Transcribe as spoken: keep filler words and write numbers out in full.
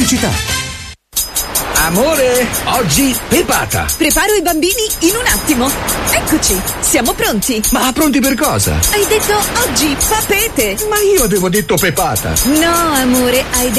pubblicità. Amore, oggi pepata. Preparo i bambini in un attimo. Eccoci, siamo pronti. Ma pronti per cosa? Hai detto oggi papete. Ma io avevo detto pepata. No, amore, hai detto